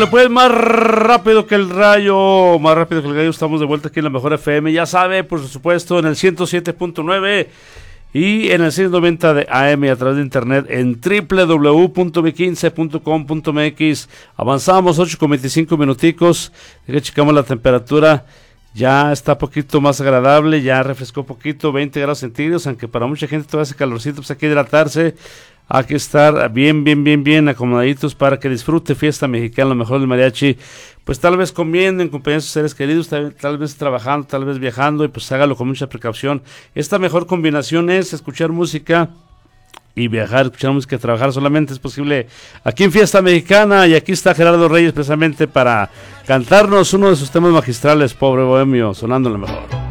Pues más rápido que el rayo, estamos de vuelta aquí en la Mejor FM, ya sabe, por supuesto, en el 107.9 y en el 690 de AM a través de internet en www.b15.com.mx. Avanzamos 8:25 minuticos, checamos la temperatura, ya está poquito más agradable, ya refrescó poquito, 20 grados centígrados, aunque para mucha gente todavía hace calorcito, pues hay que hidratarse. Hay que estar bien acomodaditos para que disfrute fiesta mexicana, lo mejor del mariachi. Pues tal vez comiendo en compañía de sus seres queridos, tal vez trabajando, tal vez viajando, y pues hágalo con mucha precaución. Esta mejor combinación es escuchar música y viajar, escuchar música y trabajar. Solamente es posible aquí en Fiesta Mexicana, y aquí está Gerardo Reyes precisamente para cantarnos uno de sus temas magistrales, Pobre Bohemio, sonando lo mejor.